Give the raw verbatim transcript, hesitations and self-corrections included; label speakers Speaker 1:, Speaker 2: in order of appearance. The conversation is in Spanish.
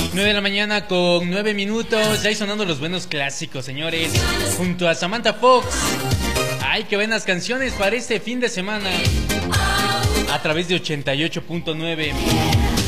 Speaker 1: nueve de la mañana con nueve minutos. Ya hay sonando los buenos clásicos, señores. Junto a Samantha Fox. Ay, qué buenas canciones para este fin de semana. A través de ochenta y ocho punto nueve.